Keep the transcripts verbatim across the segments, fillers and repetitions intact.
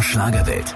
der Schlagerwelt.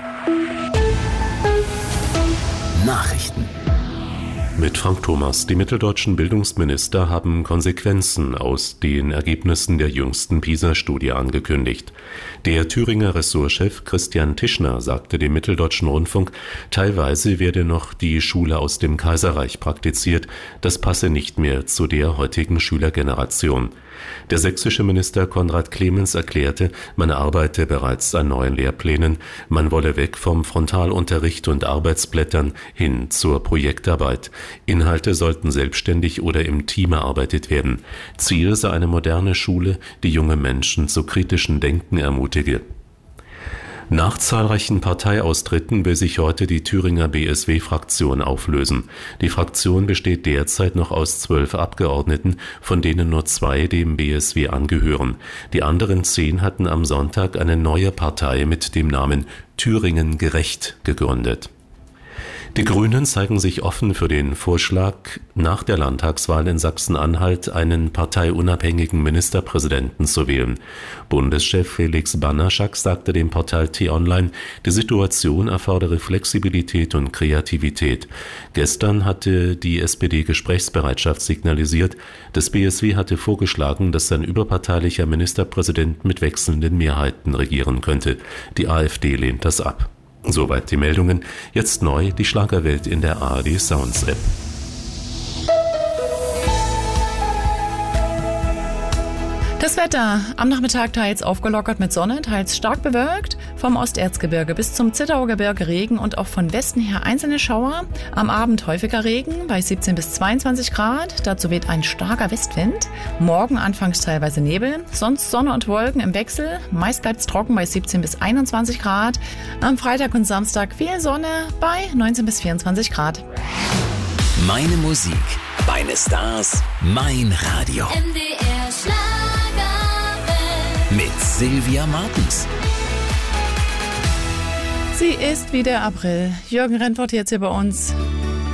Nachrichten. Mit Frank Thomas. Die mitteldeutschen Bildungsminister haben Konsequenzen aus den Ergebnissen der jüngsten PISA-Studie angekündigt. Der Thüringer Ressortchef Christian Tischner sagte dem Mitteldeutschen Rundfunk, teilweise werde noch die Schule aus dem Kaiserreich praktiziert. Das passe nicht mehr zu der heutigen Schülergeneration. Der sächsische Minister Konrad Clemens erklärte, man arbeite bereits an neuen Lehrplänen. Man wolle weg vom Frontalunterricht und Arbeitsblättern hin zur Projektarbeit. Inhalte sollten selbstständig oder im Team erarbeitet werden. Ziel sei eine moderne Schule, die junge Menschen zu kritischem Denken ermutige. Nach zahlreichen Parteiaustritten will sich heute die Thüringer B S W-Fraktion auflösen. Die Fraktion besteht derzeit noch aus zwölf Abgeordneten, von denen nur zwei dem B S W angehören. Die anderen zehn hatten am Sonntag eine neue Partei mit dem Namen Thüringen gerecht gegründet. Die Grünen zeigen sich offen für den Vorschlag, nach der Landtagswahl in Sachsen-Anhalt einen parteiunabhängigen Ministerpräsidenten zu wählen. Bundeschef Felix Banaschak sagte dem Portal T-Online, die Situation erfordere Flexibilität und Kreativität. Gestern hatte die S P D Gesprächsbereitschaft signalisiert. Das B S W hatte vorgeschlagen, dass ein überparteilicher Ministerpräsident mit wechselnden Mehrheiten regieren könnte. Die AfD lehnt das ab. Soweit die Meldungen. Jetzt neu die Schlagerwelt in der A R D Sounds App. Das Wetter am Nachmittag teils aufgelockert mit Sonne, teils stark bewölkt. Vom Osterzgebirge bis zum Zittauer Gebirge Regen und auch von Westen her einzelne Schauer. Am Abend häufiger Regen bei siebzehn bis zweiundzwanzig Grad. Dazu weht ein starker Westwind. Morgen anfangs teilweise Nebel. Sonst Sonne und Wolken im Wechsel. Meist bleibt es trocken bei siebzehn bis einundzwanzig Grad. Am Freitag und Samstag viel Sonne bei neunzehn bis vierundzwanzig Grad. Meine Musik, meine Stars, mein Radio. M D R Schlagerwelt. Mit Sylvia Martens. Sie ist wie der April. Jürgen Rentwort jetzt hier bei uns.